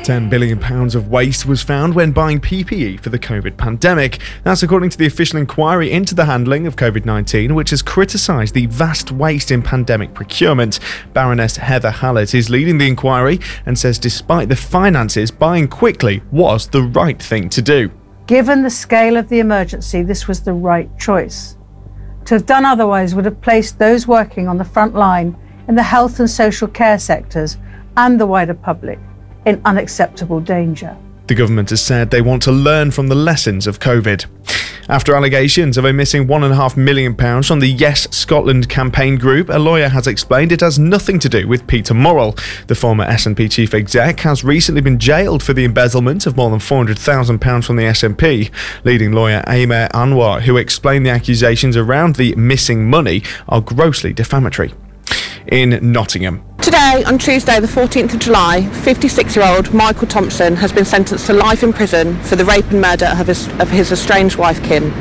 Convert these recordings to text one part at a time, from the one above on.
£10 billion of waste was found when buying PPE for the COVID pandemic. That's according to the official inquiry into the handling of COVID-19, which has criticised the vast waste in pandemic procurement. Baroness Heather Hallett is leading the inquiry and says despite the finances, buying quickly was the right thing to do. Given the scale of the emergency, this was the right choice. To have done otherwise would have placed those working on the front line in the health and social care sectors and the wider public in unacceptable danger. The government has said they want to learn from the lessons of COVID. After allegations of a missing £1.5 million from the Yes Scotland campaign group, a lawyer has explained it has nothing to do with Peter Murrell. The former SNP chief exec has recently been jailed for the embezzlement of more than £400,000 from the SNP. Leading lawyer Amer Anwar, who explained the accusations around the missing money, are grossly defamatory. In Nottingham. Today, on Tuesday the 14th of July, 56-year-old Michael Thompson has been sentenced to life in prison for the rape and murder of his estranged wife Kim.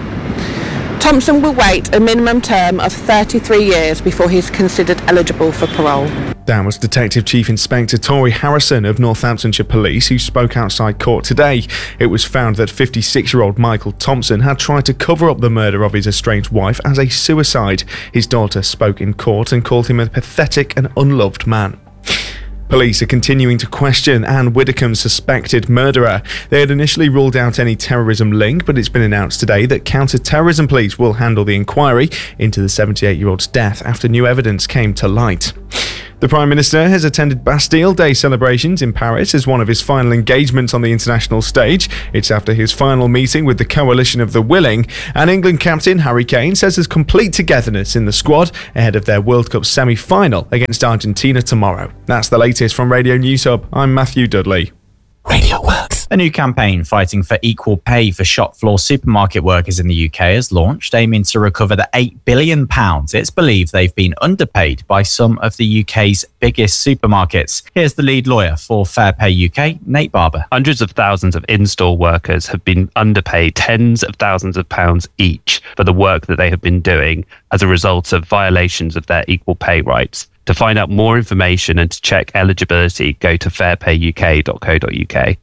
Thompson will wait a minimum term of 33 years before he is considered eligible for parole. That was Detective Chief Inspector Tory Harrison of Northamptonshire Police who spoke outside court today. It was found that 56-year-old Michael Thompson had tried to cover up the murder of his estranged wife as a suicide. His daughter spoke in court and called him a pathetic and unloved man. Police are continuing to question Anne Widdecombe's suspected murderer. They had initially ruled out any terrorism link, but it's been announced today that counter-terrorism police will handle the inquiry into the 78-year-old's death after new evidence came to light. The Prime Minister has attended Bastille Day celebrations in Paris as one of his final engagements on the international stage. It's after his final meeting with the Coalition of the Willing, and England captain Harry Kane says there's complete togetherness in the squad ahead of their World Cup semi-final against Argentina tomorrow. That's the latest from Radio News Hub. I'm Matthew Dudley. Radio Works. A new campaign fighting for equal pay for shop floor supermarket workers in the UK has launched, aiming to recover the £8 billion it's believed they've been underpaid by some of the UK's biggest supermarkets. Here's the lead lawyer for Fair Pay UK, Nate Barber. Hundreds of thousands of in-store workers have been underpaid tens of thousands of pounds each for the work that they have been doing as a result of violations of their equal pay rights. To find out more information and to check eligibility, go to fairpayuk.co.uk.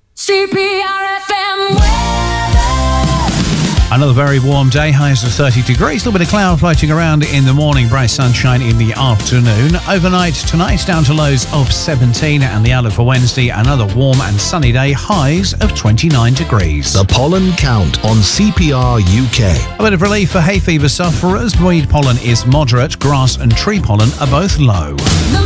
CPRFM weather. Another very warm day, highs of 30 degrees. A little bit of cloud floating around in the morning, bright sunshine in the afternoon. Overnight tonight down to lows of 17, and the outlook for Wednesday, another warm and sunny day, highs of 29 degrees. The pollen count on CPR UK. A bit of relief for hay fever sufferers. Weed pollen is moderate, grass and tree pollen are both low.